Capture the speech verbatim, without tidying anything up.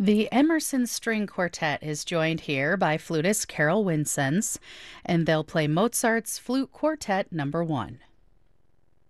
The Emerson String Quartet is joined here by flutist Carol Winsense, and they'll play Mozart's Flute Quartet Number One.